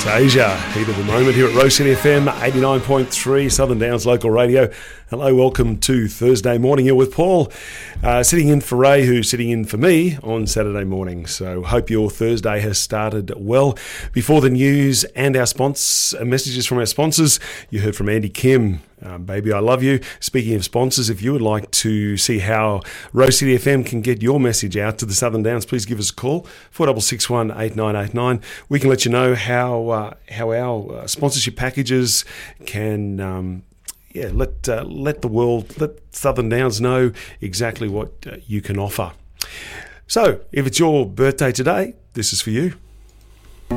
Asia, heat of the moment here at Rose City FM 89.3 Southern Downs Local Radio. Hello, welcome to Thursday morning. You're with Paul, sitting in for Ray, who's sitting in for me on Saturday morning. So hope your Thursday has started well. Before the news and our messages from our sponsors, you heard from Andy Kim. Baby, I love you. Speaking of sponsors, if you would like to see how Rose City FM can get your message out to the Southern Downs, please give us a call, 4661 8989. We can let you know how our sponsorship packages can let the world, let Southern Downs know exactly what you can offer. So, if it's your birthday today, this is for you.